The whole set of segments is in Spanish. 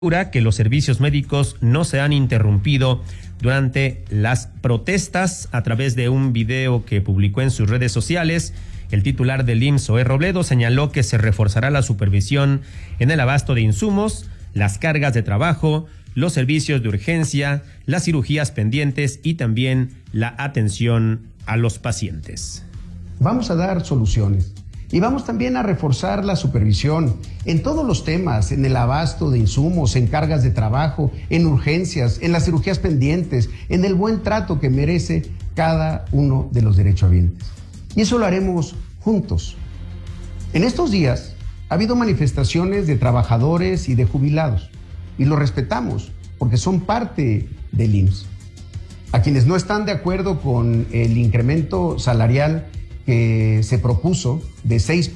que los servicios médicos no se han interrumpido durante las protestas. A través de un video que publicó en sus redes sociales, el titular del IMSS, Zoé Robledo, señaló que se reforzará la supervisión en el abasto de insumos, las cargas de trabajo, los servicios de urgencia, las cirugías pendientes y también la atención a los pacientes. Vamos a dar soluciones. Y vamos también a reforzar la supervisión en todos los temas, en el abasto de insumos, en cargas de trabajo, en urgencias, en las cirugías pendientes, en el buen trato que merece cada uno de los derechohabientes. Y eso lo haremos juntos. En estos días ha habido manifestaciones de trabajadores y de jubilados, y lo respetamos porque son parte del IMSS. A quienes no están de acuerdo con el incremento salarial que se propuso de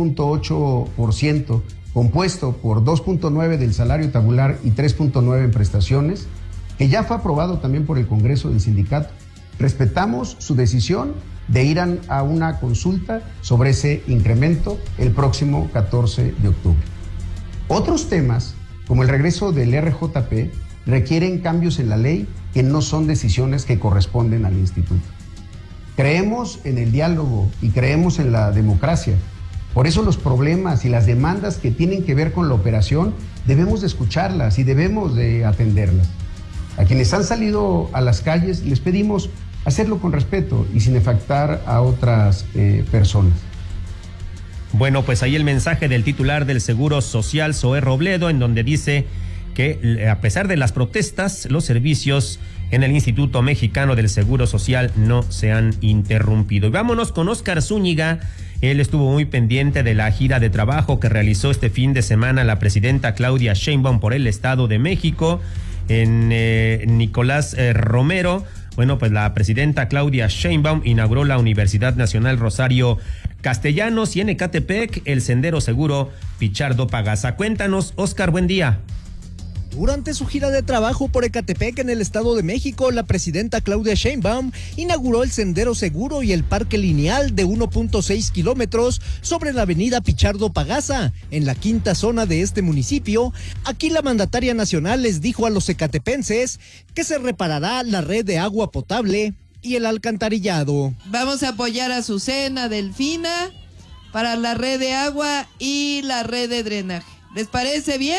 6.8%, compuesto por 2.9% del salario tabular y 3.9% en prestaciones, que ya fue aprobado también por el Congreso del sindicato. Respetamos su decisión de ir a una consulta sobre ese incremento el próximo 14 de octubre. Otros temas, como el regreso del RJP, requieren cambios en la ley que no son decisiones que corresponden al instituto. Creemos en el diálogo y creemos en la democracia. Por eso los problemas y las demandas que tienen que ver con la operación debemos de escucharlas y debemos de atenderlas. A quienes han salido a las calles les pedimos hacerlo con respeto y sin afectar a otras personas. Bueno, pues ahí el mensaje del titular del Seguro Social, Zoé Robledo, en donde dice que a pesar de las protestas, los servicios en el Instituto Mexicano del Seguro Social no se han interrumpido. Y vámonos con Óscar Zúñiga. Él estuvo muy pendiente de la gira de trabajo que realizó este fin de semana la presidenta Claudia Sheinbaum por el Estado de México en Nicolás Romero. Bueno, pues la presidenta Claudia Sheinbaum inauguró la Universidad Nacional Rosario Castellanos y en Ecatepec el Sendero Seguro Pichardo Pagasa. Cuéntanos, Óscar, buen día. Durante su gira de trabajo por Ecatepec en el Estado de México, la presidenta Claudia Sheinbaum inauguró el Sendero Seguro y el Parque Lineal de 1.6 kilómetros sobre la avenida Pichardo Pagasa, en la quinta zona de este municipio. Aquí la mandataria nacional les dijo a los ecatepenses que se reparará la red de agua potable y el alcantarillado. Vamos a apoyar a Azucena, Delfina, para la red de agua y la red de drenaje. ¿Les parece bien?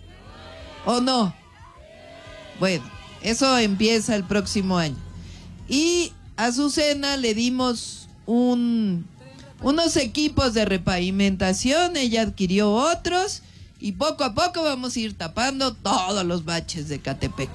¿O no? Bueno, eso empieza el próximo año. Y a Azucena le dimos unos equipos de repavimentación, ella adquirió otros y poco a poco vamos a ir tapando todos los baches de Ecatepec.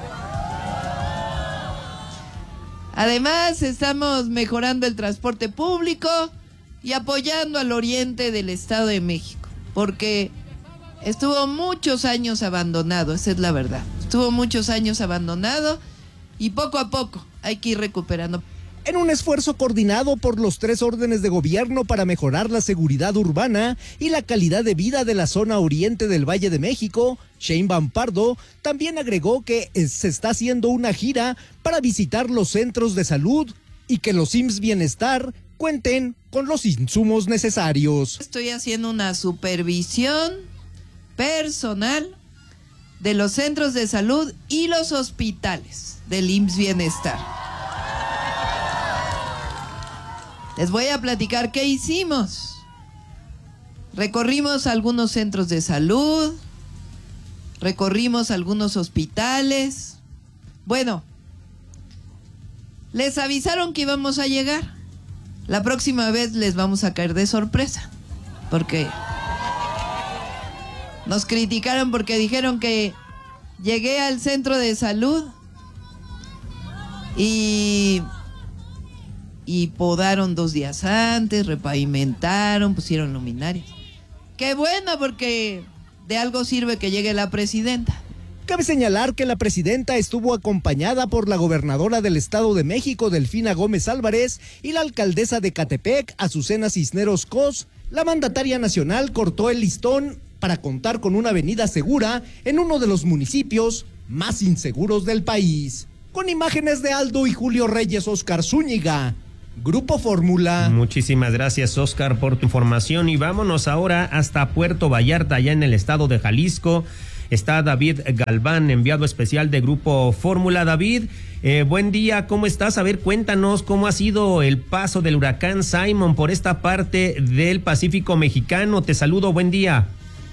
Además, estamos mejorando el transporte público y apoyando al oriente del Estado de México, porque estuvo muchos años abandonado, esa es la verdad. Estuvo muchos años abandonado y poco a poco hay que ir recuperando. En un esfuerzo coordinado por los 3 órdenes de gobierno para mejorar la seguridad urbana y la calidad de vida de la zona oriente del Valle de México, Sheinbaum Pardo también agregó que se está haciendo una gira para visitar los centros de salud y que los IMSS Bienestar cuenten con los insumos necesarios. Estoy haciendo una supervisión personal de los centros de salud y los hospitales del IMSS Bienestar. Les voy a platicar qué hicimos. Recorrimos algunos centros de salud, recorrimos algunos hospitales. Bueno, les avisaron que íbamos a llegar. La próxima vez les vamos a caer de sorpresa, porque nos criticaron porque dijeron que llegué al centro de salud y podaron 2 días antes, repavimentaron, pusieron luminarias. Qué bueno, porque de algo sirve que llegue la presidenta. Cabe señalar que la presidenta estuvo acompañada por la gobernadora del Estado de México, Delfina Gómez Álvarez, y la alcaldesa de Ecatepec, Azucena Cisneros Cos. La mandataria nacional cortó el listón para contar con una avenida segura en uno de los municipios más inseguros del país. Con imágenes de Aldo y Julio Reyes, Óscar Zúñiga, Grupo Fórmula. Muchísimas gracias, Óscar, por tu información y vámonos ahora hasta Puerto Vallarta, allá en el estado de Jalisco. está David Galván, enviado especial de Grupo Fórmula. David, buen día, ¿cómo estás? A ver, cuéntanos cómo ha sido el paso del huracán Simon por esta parte del Pacífico mexicano. Te saludo, buen día.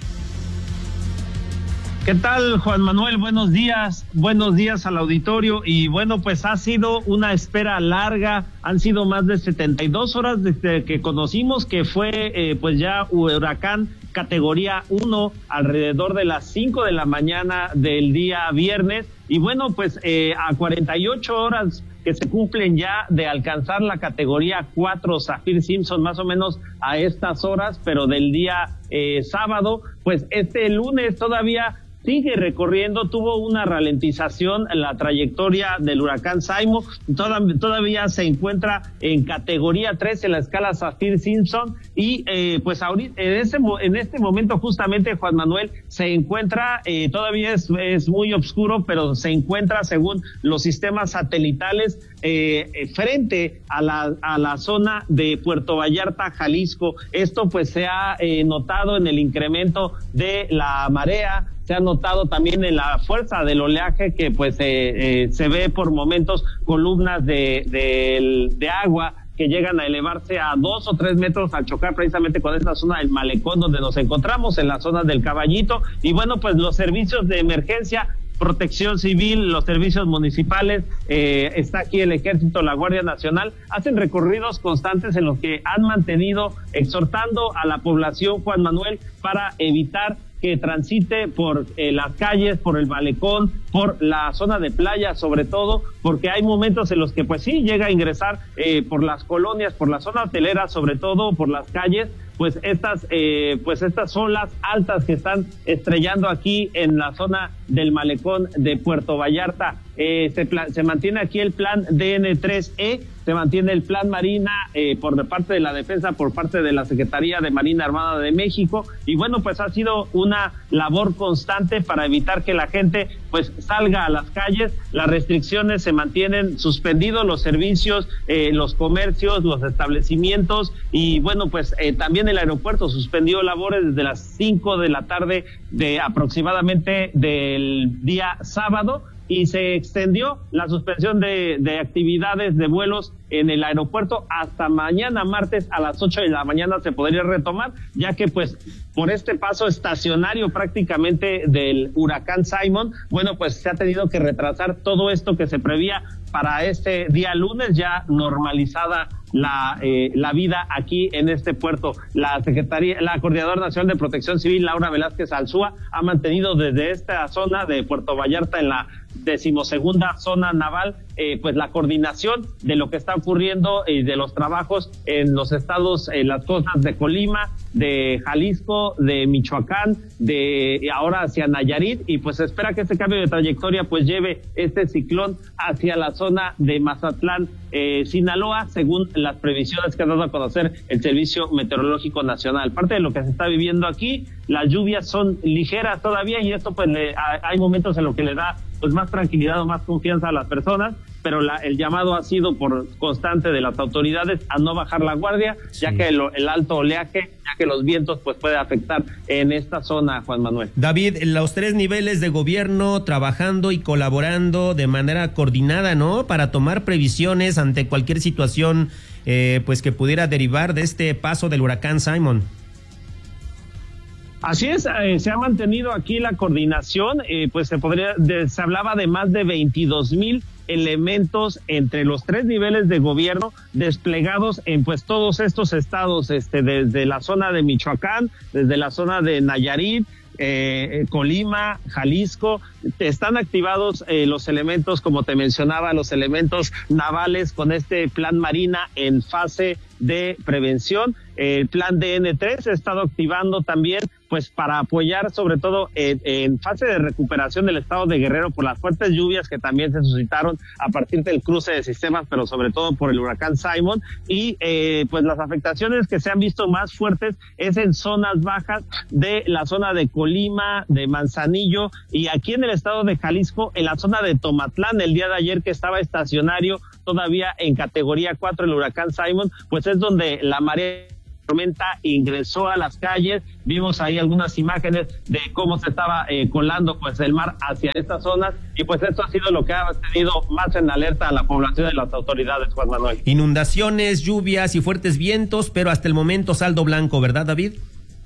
¿Qué tal, Juan Manuel? Buenos días al auditorio. Y bueno, pues ha sido una espera larga, han sido más de 72 horas desde que conocimos que fue pues ya huracán categoría 1 alrededor de las 5 de la mañana del día viernes. Y bueno, pues a 48 horas que se cumplen ya de alcanzar la categoría 4 Saffir-Simpson, más o menos a estas horas, pero del día sábado, pues este lunes todavía sigue recorriendo, tuvo una ralentización en la trayectoria del huracán Simon, todavía se encuentra en categoría 3 en la escala Saffir-Simpson y pues ahorita, en este momento justamente, Juan Manuel, se encuentra, todavía es muy oscuro, pero se encuentra según los sistemas satelitales frente a la zona de Puerto Vallarta, Jalisco. Esto pues se ha notado en el incremento de la marea, se ha notado también en la fuerza del oleaje que pues se ve por momentos columnas de agua que llegan a elevarse a 2 o 3 metros al chocar precisamente con esta zona del malecón donde nos encontramos, en la zona del Caballito. Y bueno, pues los servicios de emergencia, Protección Civil, los servicios municipales, está aquí el Ejército, la Guardia Nacional, hacen recorridos constantes en los que han mantenido exhortando a la población, Juan Manuel, para evitar que transite por las calles, por el malecón, por la zona de playa, sobre todo, porque hay momentos en los que pues sí llega a ingresar por las colonias, por la zona hotelera, sobre todo por las calles, pues estas olas altas que están estrellando aquí en la zona del malecón de Puerto Vallarta. Se mantiene aquí el plan DN3E, se mantiene el plan Marina por parte de la Defensa, por parte de la Secretaría de Marina Armada de México, y bueno, pues ha sido una labor constante para evitar que la gente pues salga a las calles. Las restricciones se mantienen suspendidos, los servicios, los comercios, los establecimientos, y bueno, pues también el aeropuerto suspendió labores desde las 5 de la tarde de aproximadamente del día sábado, y se extendió la suspensión de actividades de vuelos en el aeropuerto hasta mañana martes a las 8 de la mañana se podría retomar, ya que pues por este paso estacionario prácticamente del huracán Simon, bueno, pues se ha tenido que retrasar todo esto que se prevía para este día lunes, ya normalizada la vida aquí en este puerto. La Coordinadora Nacional de Protección Civil, Laura Velázquez Alzúa, ha mantenido desde esta zona de Puerto Vallarta, en la 12ª zona naval, pues la coordinación de lo que está ocurriendo y de los trabajos en los estados, en las costas de Colima, de Jalisco, de Michoacán, de ahora hacia Nayarit, y pues se espera que este cambio de trayectoria pues lleve este ciclón hacia la zona de Mazatlán, Sinaloa, según las previsiones que ha dado a conocer el Servicio Meteorológico Nacional. Parte de lo que se está viviendo aquí, las lluvias son ligeras todavía, y esto pues hay momentos en los que le da pues más tranquilidad o más confianza a las personas, pero el llamado ha sido por constante de las autoridades a no bajar la guardia, sí, ya que el alto oleaje, ya que los vientos pues puede afectar en esta zona, Juan Manuel. David, los 3 niveles de gobierno trabajando y colaborando de manera coordinada, ¿no?, para tomar previsiones ante cualquier situación pues que pudiera derivar de este paso del huracán Simon. Así es, se ha mantenido aquí la coordinación, pues se hablaba de más de 22,000 elementos entre los 3 niveles de gobierno desplegados en pues todos estos estados, desde la zona de Michoacán, desde la zona de Nayarit, Colima, Jalisco. Están activados los elementos, como te mencionaba, los elementos navales con este plan Marina en fase de prevención. El plan DN3 se ha estado activando también pues para apoyar sobre todo en fase de recuperación del estado de Guerrero por las fuertes lluvias que también se suscitaron a partir del cruce de sistemas, pero sobre todo por el huracán Simon, y pues las afectaciones que se han visto más fuertes es en zonas bajas de la zona de Colima, de Manzanillo, y aquí en el estado de Jalisco, en la zona de Tomatlán, el día de ayer que estaba estacionario todavía en categoría 4 el huracán Simon, pues es donde la marea tormenta ingresó a las calles. Vimos ahí algunas imágenes de cómo se estaba colando pues el mar hacia estas zonas, y pues esto ha sido lo que ha tenido más en alerta a la población y las autoridades, Juan Manuel. Inundaciones, lluvias y fuertes vientos, pero hasta el momento saldo blanco, ¿verdad, David?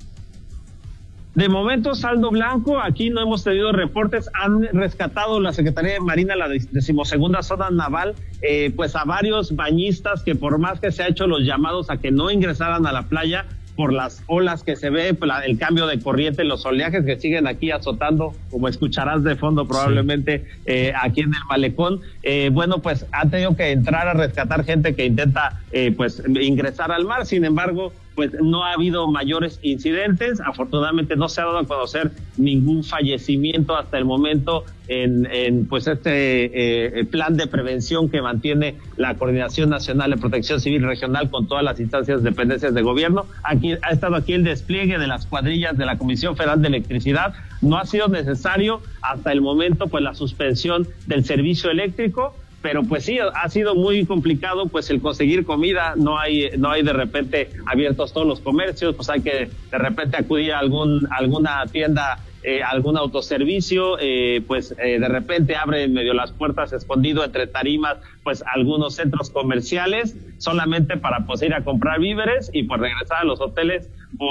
De momento, saldo blanco. Aquí no hemos tenido reportes. Han rescatado la Secretaría de Marina, la 12ª Zona Naval, pues a varios bañistas que, por más que se ha hecho los llamados a que no ingresaran a la playa por las olas que se ve, el cambio de corriente, los oleajes que siguen aquí azotando, como escucharás de fondo probablemente, sí, aquí en el malecón, bueno, pues han tenido que entrar a rescatar gente que intenta pues ingresar al mar. Sin embargo, pues no ha habido mayores incidentes. Afortunadamente no se ha dado a conocer ningún fallecimiento hasta el momento en pues este plan de prevención que mantiene la Coordinación Nacional de Protección Civil Regional con todas las instancias, dependencias de gobierno. Aquí ha estado aquí el despliegue de las cuadrillas de la Comisión Federal de Electricidad. No ha sido necesario hasta el momento pues la suspensión del servicio eléctrico, pero pues sí, ha sido muy complicado pues el conseguir comida. No hay de repente abiertos todos los comercios, pues hay que de repente acudir a alguna tienda, algún autoservicio, de repente abre medio las puertas escondido entre tarimas pues algunos centros comerciales, solamente para pues ir a comprar víveres y pues regresar a los hoteles o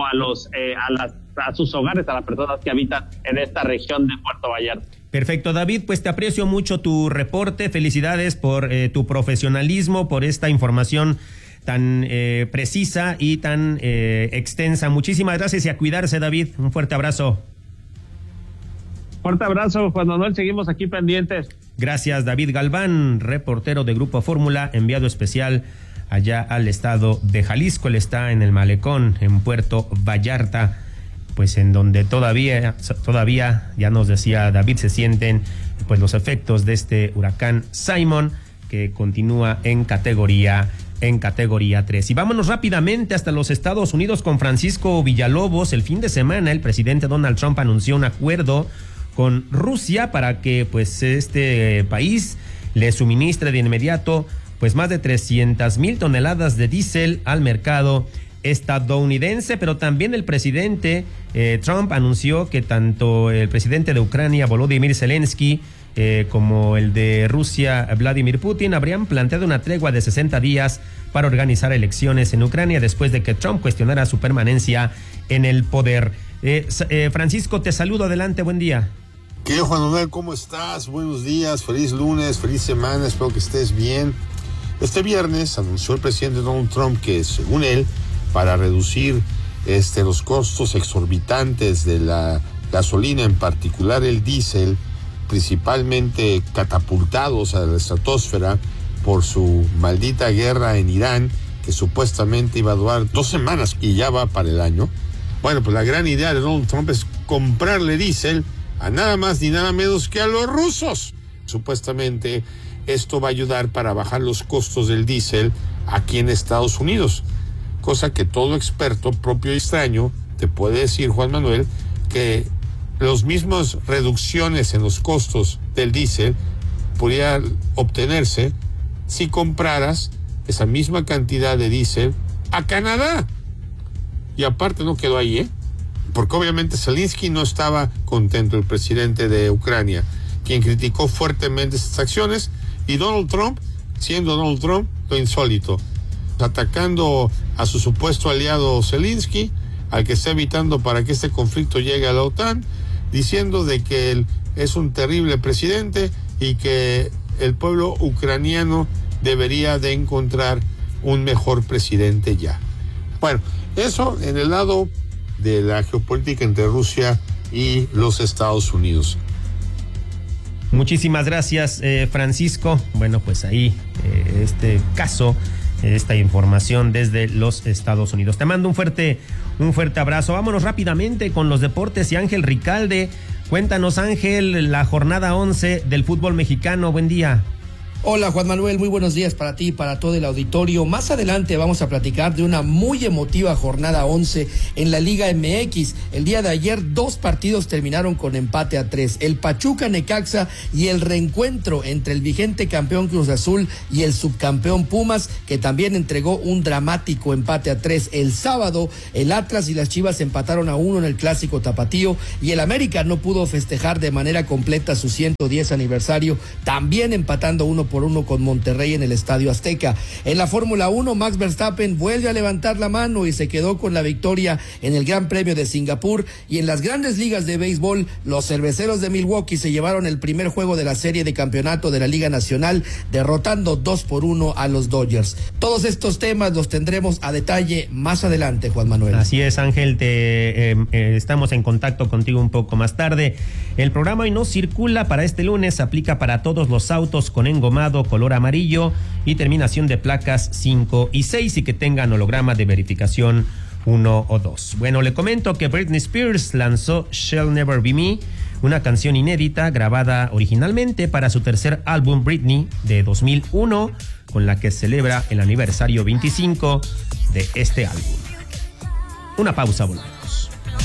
a sus hogares, a las personas que habitan en esta región de Puerto Vallarta. Perfecto, David, pues te aprecio mucho tu reporte. Felicidades por tu profesionalismo, por esta información tan precisa y tan extensa. Muchísimas gracias y a cuidarse, David. Un fuerte abrazo. Fuerte abrazo, Juan Manuel. Seguimos aquí pendientes. Gracias, David Galván, reportero de Grupo Fórmula, enviado especial allá al estado de Jalisco. Él está en el malecón, en Puerto Vallarta, pues en donde todavía, ya nos decía David, se sienten pues los efectos de este huracán Simon, que continúa en categoría 3. Y vámonos rápidamente hasta los Estados Unidos con Francisco Villalobos. El fin de semana el presidente Donald Trump anunció un acuerdo con Rusia para que pues este país le suministre de inmediato pues más de 300,000 toneladas de diésel al mercado estadounidense. Pero también el presidente Trump anunció que tanto el presidente de Ucrania, Volodymyr Zelensky, como el de Rusia, Vladimir Putin, habrían planteado una tregua de 60 días para organizar elecciones en Ucrania después de que Trump cuestionara su permanencia en el poder. Francisco, te saludo, adelante, buen día. Querido Juan Manuel, ¿cómo estás? Buenos días, feliz lunes, feliz semana, espero que estés bien. Este viernes anunció el presidente Donald Trump que, según él, para reducir los costos exorbitantes de la gasolina, en particular el diésel, principalmente catapultados a la estratosfera por su maldita guerra en Irán, que supuestamente iba a durar 2 semanas y ya va para el año. Bueno, pues la gran idea de Donald Trump es comprarle diésel a nada más ni nada menos que a los rusos. Supuestamente esto va a ayudar para bajar los costos del diésel aquí en Estados Unidos, cosa que todo experto propio y extraño te puede decir, Juan Manuel, que las mismas reducciones en los costos del diésel podrían obtenerse si compraras esa misma cantidad de diésel a Canadá. Y aparte no quedó ahí, porque obviamente Zelensky no estaba contento, el presidente de Ucrania, quien criticó fuertemente estas acciones, y Donald Trump, siendo Donald Trump, lo insólito, atacando a su supuesto aliado Zelensky, al que está evitando para que este conflicto llegue a la OTAN, diciendo de que él es un terrible presidente y que el pueblo ucraniano debería de encontrar un mejor presidente ya. Bueno, eso en el lado de la geopolítica entre Rusia y los Estados Unidos. Muchísimas gracias, Francisco. Bueno, pues ahí este caso, esta información desde los Estados Unidos. Te mando un fuerte abrazo. Vámonos rápidamente con los deportes y Ángel Ricalde. Cuéntanos, Ángel, la jornada 11 del fútbol mexicano. Buen día. Hola Juan Manuel, muy buenos días para ti y para todo el auditorio. Más adelante vamos a platicar de una muy emotiva jornada 11 en la Liga MX. El día de ayer 2 partidos terminaron con empate a 3. El Pachuca Necaxa y el reencuentro entre el vigente campeón Cruz Azul y el subcampeón Pumas, que también entregó un dramático empate a 3. El sábado el Atlas y las Chivas empataron a 1 en el clásico tapatío y el América no pudo festejar de manera completa su 110 aniversario, también empatando 1-1 con Monterrey en el Estadio Azteca. En la Fórmula 1, Max Verstappen vuelve a levantar la mano y se quedó con la victoria en el Gran Premio de Singapur. Y en las grandes ligas de béisbol, los Cerveceros de Milwaukee se llevaron el primer juego de la serie de campeonato de la Liga Nacional, derrotando 2-1 a los Dodgers. Todos estos temas los tendremos a detalle más adelante, Juan Manuel. Así es, Ángel, estamos en contacto contigo un poco más tarde. El programa hoy no circula para este lunes, aplica para todos los autos con engomado color amarillo y terminación de placas 5 y 6 y que tengan holograma de verificación 1 o 2. Bueno, le comento que Britney Spears lanzó Shall Never Be Me, una canción inédita grabada originalmente para su tercer álbum Britney de 2001, con la que celebra el aniversario 25 de este álbum. Una pausa, volvemos.